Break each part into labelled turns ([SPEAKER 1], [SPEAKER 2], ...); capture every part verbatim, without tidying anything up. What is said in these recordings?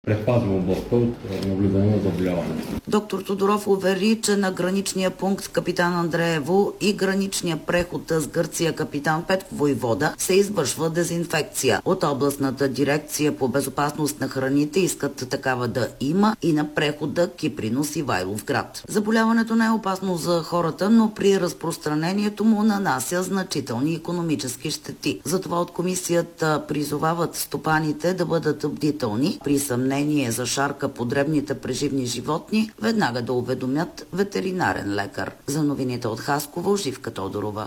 [SPEAKER 1] предпазва областта от наблюдение на заболяването.
[SPEAKER 2] Доктор Тодоров увери, че на граничния пункт Капитан Андреево и граничния преход с Гърция Капитан Петко Войвода се извършва дезинфекция. От областната дирекция по безопасност на храните искат такава да има и на прехода Кипринос и Вайловград. Заболяването не е опасно за хората, но при разпространението му нанася значителни икономически щети. Затова от комисията призовават стопаните да бъдат бдителни. При съмнение за шарка по дребните преживни животни, веднага да уведомят ветеринарен лекар. За новините от Хасково, Живка Тодорова.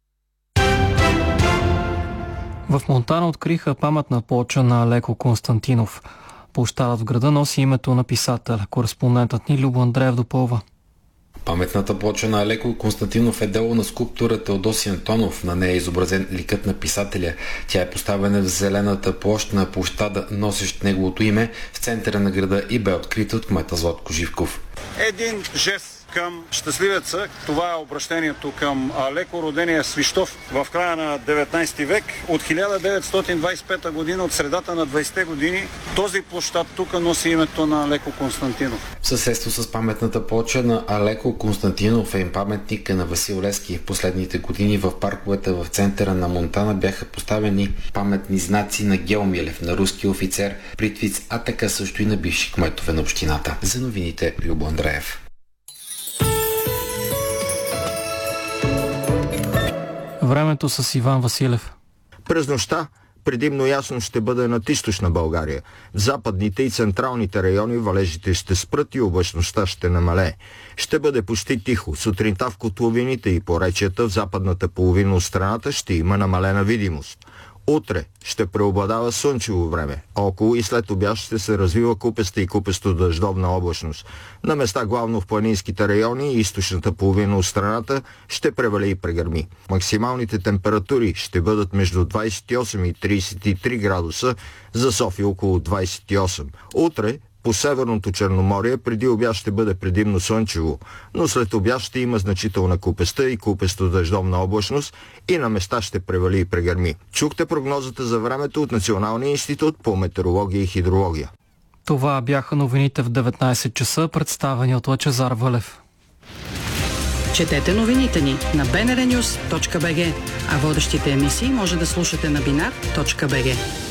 [SPEAKER 3] В Монтана откриха паметна плоча на Алеко Константинов. Площадът в града носи името на писател. Кореспондентът ни Любо Андреев допълва.
[SPEAKER 4] Паметната плоча на Алеко Константинов е дело на скулптора Теодоси Антонов. На нея е изобразен ликът на писателя. Тя е поставена в зелената площ на площада, носещ неговото име, в центъра на града и бе открита от кмета Златко Живков.
[SPEAKER 5] Един жест към щастливеца. Това е обращението към Алеко, родения Свищов в края на деветнайсети век. От хиляда деветстотин двайсет и пета година, от средата на двайсетте години, този площад тук носи името на Алеко Константинов.
[SPEAKER 4] В съседство с паметната плоча на Алеко Константинов е паметника на Васил Левски. В последните години в парковете в центъра на Монтана бяха поставени паметни знаци на Гео Милев, на руски офицер Притвиц, а така също и на бивши кметове на общината. За новините Любо Андреев.
[SPEAKER 3] Времето с Иван Василев.
[SPEAKER 6] През нощта предимно ясно ще бъде над източна България. В западните и централните райони валежите ще спрат и облачността ще намалее. Ще бъде почти тихо. Сутринта в котловините и поречията в западната половина от страната ще има намалена видимост. Утре ще преобладава слънчево време, а около и след обяд ще се развива купеста и купесто дъждовна облачност. На места главно в планинските райони и източната половина от страната ще превали и прегърми. Максималните температури ще бъдат между двайсет и осем и трийсет и три градуса, за София около двайсет и осем. Утре по Северното Черноморие преди обяд ще бъде предимно слънчево, но след обяд ще има значителна купеста и купесто дъждовна облачност и на места ще превали и прегърми. Чухте прогнозата за времето от Националния институт по метеорология и хидрология.
[SPEAKER 3] Това бяха новините в деветнайсет часа, представени от Лъчезар Вълев.
[SPEAKER 7] Четете новините ни на би ен ар нюз точка би джи, а водещите емисии може да слушате на бинар точка би джи.